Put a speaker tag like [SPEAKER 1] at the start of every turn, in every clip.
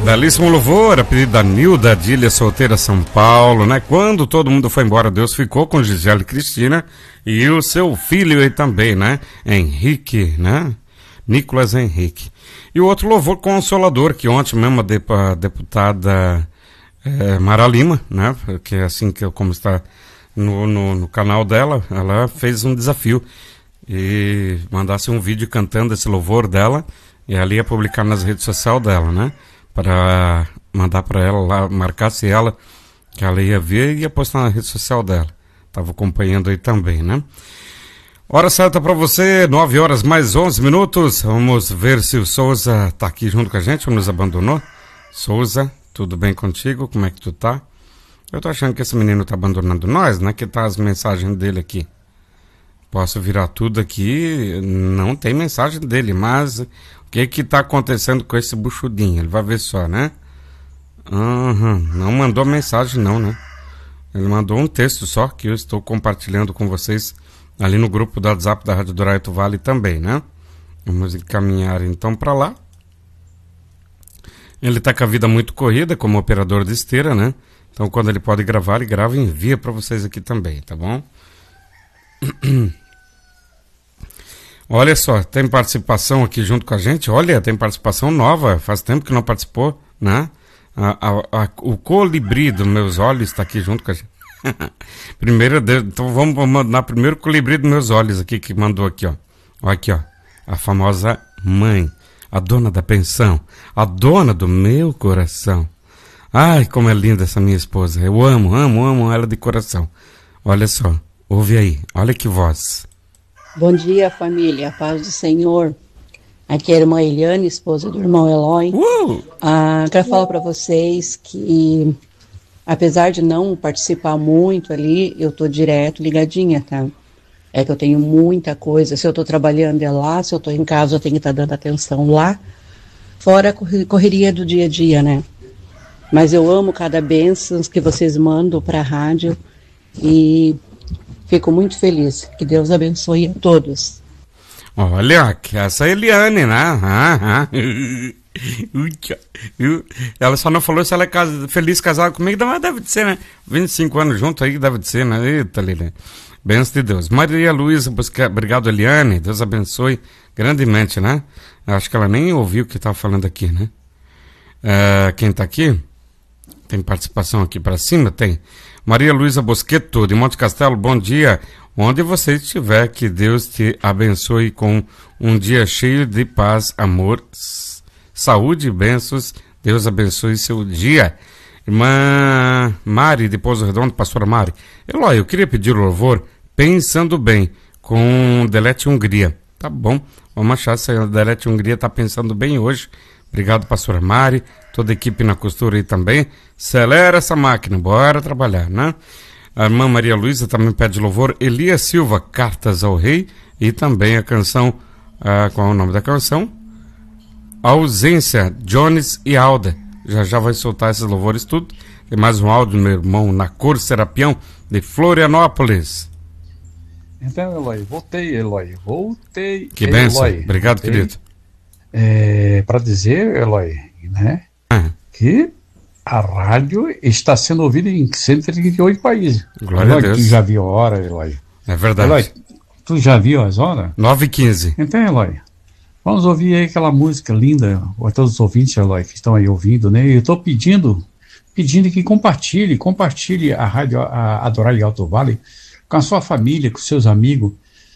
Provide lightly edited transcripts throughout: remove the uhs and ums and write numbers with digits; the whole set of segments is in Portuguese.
[SPEAKER 1] Belíssimo louvor, a pedido da Nilda Dília, solteira, São Paulo, né? Quando todo mundo foi embora, Deus ficou com Gisele Cristina e o seu filho aí também, né? Henrique, né? Nicolas Henrique. E o outro louvor consolador, que ontem mesmo a deputada Mara Lima, né? Que é assim que como está no canal dela, ela fez um desafio e mandasse um vídeo cantando esse louvor dela e ela ia publicar nas redes sociais dela, né? Para mandar para ela lá, marcasse ela, que ela ia ver e ia postar na rede social dela. Estava acompanhando aí também, né? Hora certa para você, 9 horas mais 11 minutos. Vamos ver se o Souza tá aqui junto com a gente ou nos abandonou. Souza, tudo bem contigo? Como é que tu tá? Eu tô achando que esse menino tá abandonando nós, né? Que tá as mensagens dele aqui. Posso virar tudo aqui, não tem mensagem dele, mas o que tá acontecendo com esse buchudinho? Ele vai ver só, né? Não mandou mensagem não, né? Ele mandou um texto só, que eu estou compartilhando com vocês ali no grupo do WhatsApp da Rádio Douraito Vale também, né? Vamos encaminhar então para lá. Ele tá com a vida muito corrida como operador de esteira, né? Então quando ele pode gravar, ele grava e envia para vocês aqui também, tá bom? Olha só, tem participação aqui junto com a gente. Olha, tem participação nova. Faz tempo que não participou, né? O colibri dos meus olhos está aqui junto com a gente. Primeiro, então vamos mandar primeiro o colibri dos meus olhos aqui, que mandou aqui, ó. Olha aqui, ó. A famosa mãe, a dona da pensão, a dona do meu coração. Ai, como é linda essa minha esposa. Eu amo ela de coração. Olha só, ouve aí. Olha que voz.
[SPEAKER 2] Bom dia, família, a paz do Senhor. Aqui é a irmã Eliane, esposa do irmão Eloy. Quero falar para vocês que, apesar de não participar muito ali, eu tô direto ligadinha, tá? É que eu tenho muita coisa, se eu tô trabalhando é lá, se eu tô em casa eu tenho que estar dando atenção lá, fora a correria do dia a dia, né? Mas eu amo cada bênção que vocês mandam para a rádio e fico muito feliz. Que Deus abençoe a todos.
[SPEAKER 1] Olha, que essa Eliane, né? Ela só não falou se ela é feliz casada comigo, mas deve de ser, né? 25 anos junto aí, deve de ser, né? Eita, Liliane. Benção de Deus. Maria Luísa, obrigado, Eliane. Deus abençoe grandemente, né? Acho que ela nem ouviu o que estava falando aqui, né? Quem está aqui? Tem participação aqui para cima? Tem. Maria Luísa Bosqueto, de Monte Castelo, bom dia. Onde você estiver, que Deus te abençoe com um dia cheio de paz, amor, saúde e bênçãos. Deus abençoe seu dia. Irmã Mari, de Pouso Redondo, pastora Mari. Eloy, eu queria pedir o louvor Pensando Bem, com Delete Hungria. Tá bom, vamos achar se a Delete Hungria tá pensando bem hoje. Obrigado, pastora Mari, toda a equipe na costura aí também. Acelera essa máquina, bora trabalhar, né? A irmã Maria Luísa também pede louvor. Elias Silva, Cartas ao Rei. E também a canção, qual é o nome da canção? Ausência, Jones e Alda. Já vai soltar esses louvores tudo. Tem mais um áudio do meu irmão Nacor Serapião, de Florianópolis.
[SPEAKER 3] Então, Eloy, voltei.
[SPEAKER 1] Que bênção, obrigado, querido.
[SPEAKER 3] Para dizer, Eloy, né, que a rádio está sendo ouvida em 138 países.
[SPEAKER 1] Glória
[SPEAKER 3] Eloy,
[SPEAKER 1] a Deus.
[SPEAKER 3] Tu já viu a hora, Eloy?
[SPEAKER 1] É verdade.
[SPEAKER 3] Eloy, tu já viu as horas?
[SPEAKER 1] 9h15.
[SPEAKER 3] Então, Eloy, vamos ouvir aí aquela música linda, a todos os ouvintes, Eloy, que estão aí ouvindo, né? Eu estou pedindo que compartilhe a rádio Adorar Alto Vale com a sua família, com seus amigos.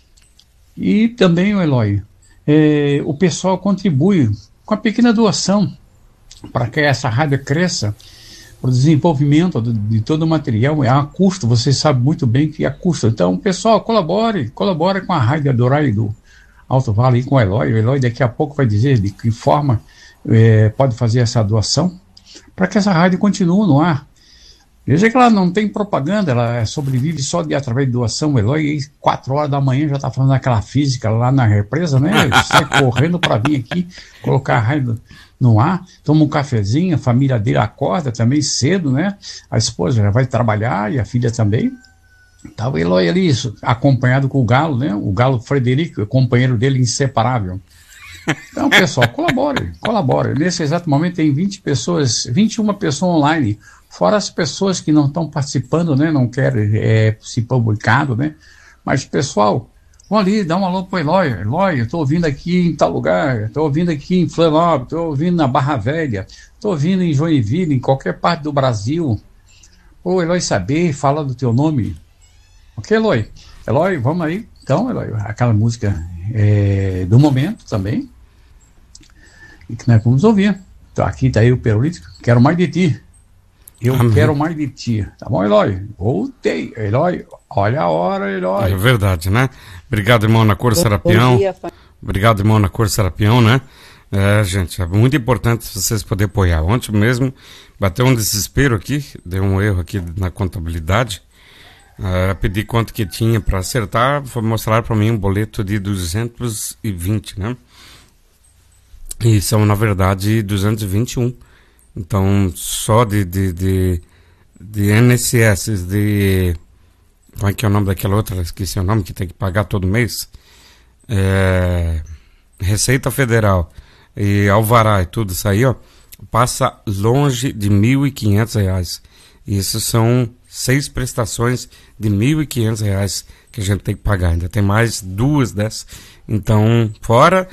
[SPEAKER 3] E também, Eloy, o pessoal contribui com a pequena doação para que essa rádio cresça, para o desenvolvimento de todo o material. É a custo, você sabe muito bem que é a custo. Então, pessoal, colabore com a rádio Adorar do Alto Vale e com o Eloy. O Eloy daqui a pouco vai dizer de que forma pode fazer essa doação para que essa rádio continue no ar. Veja que ela não tem propaganda, ela sobrevive só através de doação. O Eloy, 4 horas da manhã, já está falando daquela física lá na represa, né? Ele sai correndo para vir aqui, colocar a rádio no ar, toma um cafezinho, a família dele acorda também cedo, né? A esposa já vai trabalhar e a filha também. Estava o Eloy ali, acompanhado com o Galo, né? O Galo Frederico, companheiro dele inseparável. Então, pessoal, colabore. Nesse exato momento tem 21 pessoas online, fora as pessoas que não estão participando, né? Não querem se publicado, né? Mas, pessoal, vão ali, dá um alô pro Eloy. Eloy, eu estou ouvindo aqui em tal lugar, estou ouvindo aqui em Florianópolis, estou ouvindo na Barra Velha, estou ouvindo em Joinville, em qualquer parte do Brasil. Ô, Eloy Saber, fala do teu nome. Ok, Eloy? Eloy, vamos aí. Então, Eloy, aquela música do momento também, e que nós vamos ouvir. Então, aqui está aí o Perolítico, quero mais de ti. Quero mais de ti. Tá bom, Eloy? Voltei. Eloy, olha a hora, Eloy.
[SPEAKER 1] É verdade, né? Obrigado, irmão na Cor Serapião. Obrigado, irmão na Cor Serapião, né? Gente, é muito importante vocês poderem apoiar. Ontem mesmo bateu um desespero aqui, deu um erro aqui na contabilidade. Pedi quanto que tinha para acertar, foi mostrar para mim um boleto de 220, né? E são, na verdade, 221. Então, só de INSS, como é que é o nome daquela outra? Esqueci o nome, que tem que pagar todo mês. Receita Federal e Alvará e tudo isso aí, ó, passa longe de R$ 1.500. Isso são 6 prestações de R$ 1.500 que a gente tem que pagar. Ainda tem mais 2 dessas. Então, fora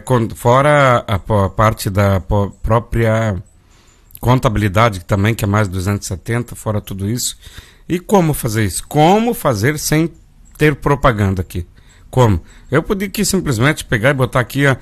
[SPEAKER 1] a parte da própria contabilidade também, que é mais 270, fora tudo isso. E como fazer isso? Como fazer sem ter propaganda aqui? Como? Eu podia aqui simplesmente pegar e botar aqui a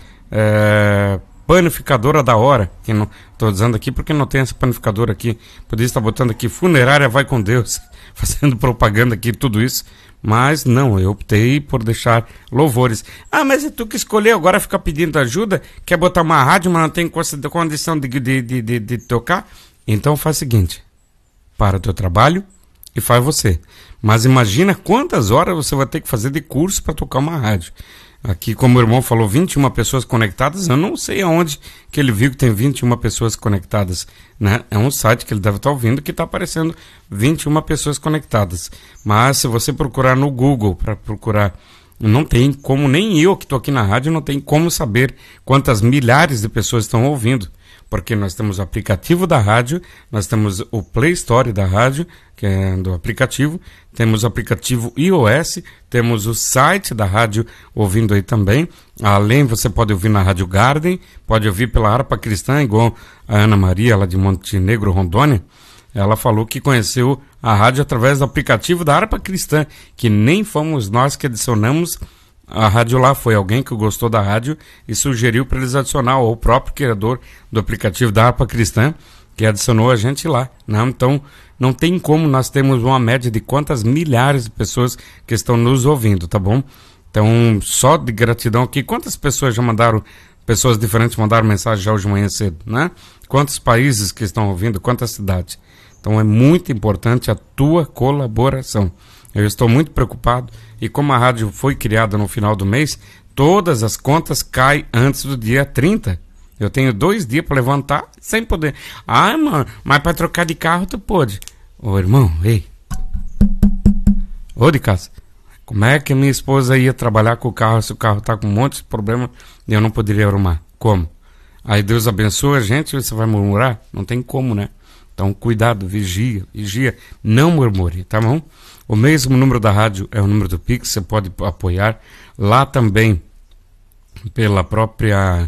[SPEAKER 1] panificadora da hora, que não estou dizendo aqui porque não tem essa panificadora aqui. Podia estar botando aqui funerária vai com Deus, fazendo propaganda aqui, tudo isso. Mas não, eu optei por deixar louvores. Mas é tu que escolheu, agora fica pedindo ajuda, quer botar uma rádio, mas não tem condição de tocar? Então faz o seguinte, para o teu trabalho e faz você. Mas imagina quantas horas você vai ter que fazer de curso para tocar uma rádio. Aqui, como o irmão falou, 21 pessoas conectadas, eu não sei aonde que ele viu que tem 21 pessoas conectadas, né? É um site que ele deve estar ouvindo que está aparecendo 21 pessoas conectadas. Mas se você procurar no Google, para procurar, não tem como, nem eu que estou aqui na rádio, não tem como saber quantas milhares de pessoas estão ouvindo. Porque nós temos o aplicativo da rádio, nós temos o Play Store da rádio, que é do aplicativo, temos o aplicativo iOS, temos o site da rádio ouvindo aí também. Além, você pode ouvir na Rádio Garden, pode ouvir pela Harpa Cristã, igual a Ana Maria, lá de Montenegro, Rondônia. Ela falou que conheceu a rádio através do aplicativo da Harpa Cristã, que nem fomos nós que adicionamos a rádio lá, foi alguém que gostou da rádio e sugeriu para eles adicionar, ou o próprio criador do aplicativo da Harpa Cristã, que adicionou a gente lá, né? Então, não tem como, nós temos uma média de quantas milhares de pessoas que estão nos ouvindo, tá bom? Então, só de gratidão aqui, quantas pessoas já mandaram, pessoas diferentes mandaram mensagem já hoje de manhã cedo, né? Quantos países que estão ouvindo, quantas cidades? Então, é muito importante a tua colaboração. Eu estou muito preocupado e como a rádio foi criada no final do mês, todas as contas caem antes do dia 30. Eu tenho 2 dias para levantar sem poder. Mano, mas para trocar de carro tu pode. Ô irmão, ei. Ô de casa, como é que minha esposa ia trabalhar com o carro se o carro tá com um monte de problema e eu não poderia arrumar? Como? Aí Deus abençoa a gente e você vai murmurar? Não tem como, né? Então cuidado, vigia, não murmure, tá bom? O mesmo número da rádio é o número do Pix, você pode apoiar lá também pela própria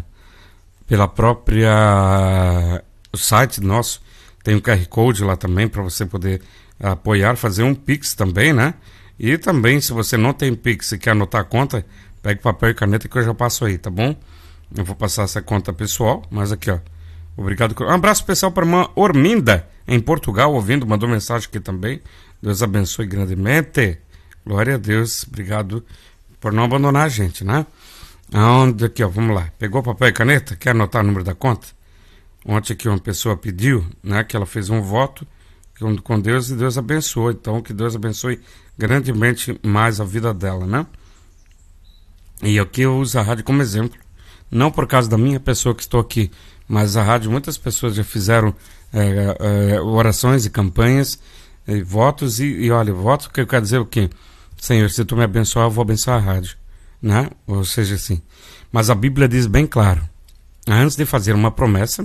[SPEAKER 1] o site nosso, tem um QR Code lá também para você poder apoiar, fazer um Pix também, né? E também, se você não tem Pix e quer anotar a conta, pegue papel e caneta que eu já passo aí, tá bom? Eu vou passar essa conta pessoal, mas aqui, ó. Obrigado. Um abraço especial para a irmã Orminda, em Portugal, ouvindo, mandou mensagem aqui também. Deus abençoe grandemente. Glória a Deus. Obrigado por não abandonar a gente, né? Aonde aqui, ó, vamos lá. Pegou papel e caneta? Quer anotar o número da conta? Ontem aqui uma pessoa pediu, né, que ela fez um voto com Deus e Deus abençoou. Então, que Deus abençoe grandemente mais a vida dela, né? E aqui eu uso a rádio como exemplo. Não por causa da minha pessoa que estou aqui, mas a rádio, muitas pessoas já fizeram orações e campanhas, votos, e olha, votos que eu quero dizer o quê? Senhor, se tu me abençoar, eu vou abençoar a rádio, né? Ou seja, assim. Mas a Bíblia diz bem claro, antes de fazer uma promessa,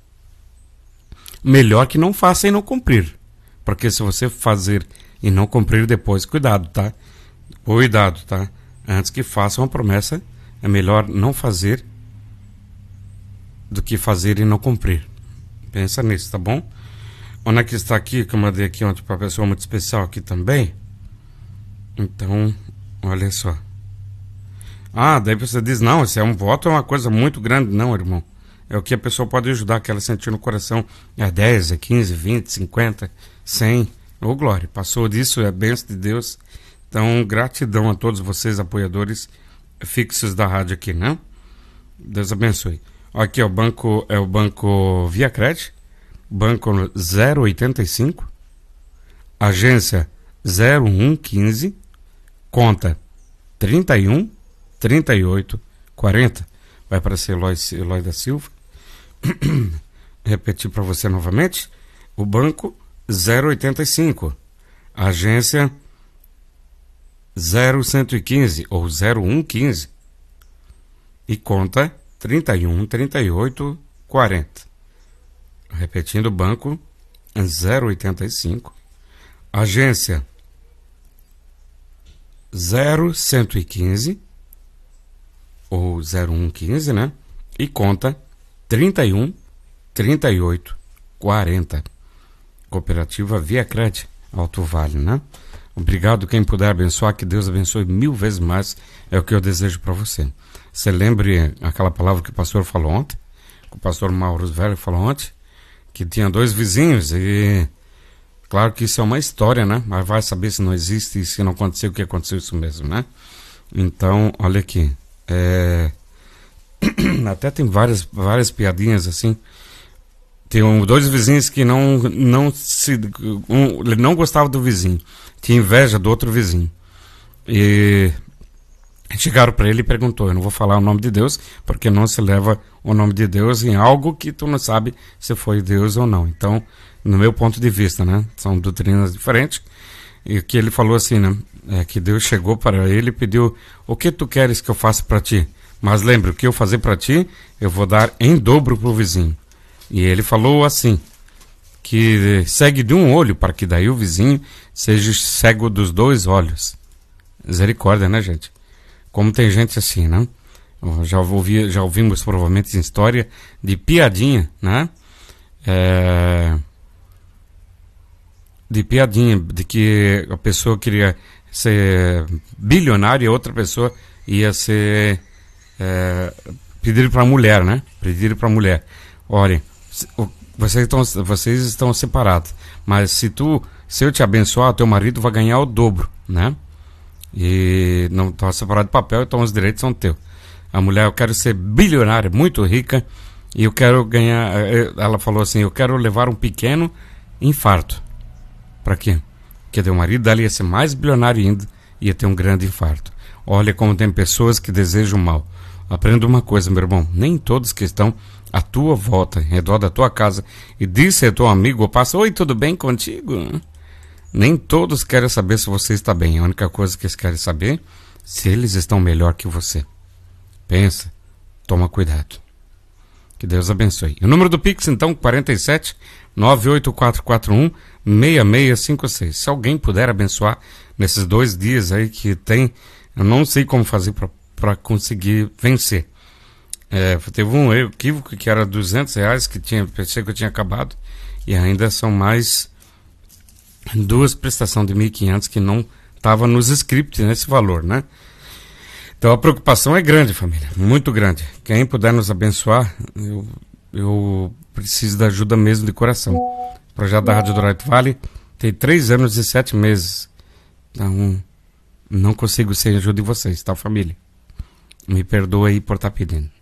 [SPEAKER 1] melhor que não faça e não cumprir. Porque se você fazer e não cumprir depois, cuidado, tá? Cuidado, tá? Antes que faça uma promessa, é melhor não fazer do que fazer e não cumprir. Pensa nisso, tá bom? Onde é que está aqui, que eu mandei aqui ontem para uma pessoa muito especial aqui também? Então, olha só. Ah, daí você diz, não, esse é um voto, é uma coisa muito grande. Não, irmão. É o que a pessoa pode ajudar, que ela sentir no coração. É 10, é 15, 20, 50, 100. Ô, glória, passou disso, é a bênção de Deus. Então, gratidão a todos vocês, apoiadores fixos da rádio aqui, né? Deus abençoe. Aqui é o banco Via Cred, banco 085, agência 0115, conta 31 38 40. Vai aparecer Eloy da Silva. Repetir para você novamente. O banco 085, agência 0115 ou 0115 e conta 31 38 40. Repetindo, banco 085, agência 0115 ou 0115, né? E conta 31 38 40. Cooperativa Via Cred, Alto Vale, né? Obrigado quem puder abençoar, que Deus abençoe 1000 vezes mais, é o que eu desejo para você. Você lembre aquela palavra que o pastor falou ontem, que o pastor Mauro Velho falou ontem, que tinha 2 vizinhos e claro que isso é uma história, né? Mas vai saber se não existe e se não aconteceu, o que aconteceu isso mesmo, né? Então, olha aqui, até tem várias piadinhas assim. Tem 2 vizinhos que ele não gostava do vizinho, tinha inveja do outro vizinho. E chegaram para ele e perguntou, eu não vou falar o nome de Deus, porque não se leva o nome de Deus em algo que tu não sabe se foi Deus ou não. Então, no meu ponto de vista, né, são doutrinas diferentes. E o que ele falou assim, né, é que Deus chegou para ele e pediu, o que tu queres que eu faça para ti? Mas lembre, o que eu fazer para ti, eu vou dar em dobro para o vizinho. E ele falou assim, que segue de um olho, para que daí o vizinho seja cego dos 2 olhos. Misericórdia, né, gente? Como tem gente assim, né? Já ouvimos provavelmente história de piadinha, né? De piadinha, de que a pessoa queria ser bilionária e outra pessoa ia ser pedir para a mulher, né? Pedir para a mulher, olha, vocês estão separados, mas se eu te abençoar, teu marido vai ganhar o dobro, né? E não está separado de papel, então os direitos são teus. A mulher, eu quero ser bilionária, muito rica, e eu quero ganhar, ela falou assim, eu quero levar um pequeno infarto. Para quê? Porque o marido dela ia ser mais bilionário ainda, ia ter um grande infarto. Olha como tem pessoas que desejam mal. Aprenda uma coisa, meu irmão, nem todos que estão à tua volta, em redor da tua casa, e diz se é teu amigo ou passa, oi, tudo bem contigo? Nem todos querem saber se você está bem. A única coisa que eles querem saber se eles estão melhor que você. Pensa, toma cuidado. Que Deus abençoe. O número do Pix, então, 47 98441 6656. Se alguém puder abençoar nesses 2 dias aí que tem, eu não sei como fazer para conseguir vencer. Teve um equívoco que era R$200 que pensei que eu tinha acabado, e ainda são mais 2 prestações de 1.500 que não estava nos scripts nesse valor, né? Então a preocupação é grande, família, muito grande. Quem puder nos abençoar, eu preciso da ajuda mesmo de coração. O projeto da Rádio do Alto Vale tem 3 anos e 7 meses. Então, não consigo sem a ajuda de vocês, tá, família? Me perdoa aí por estar pedindo.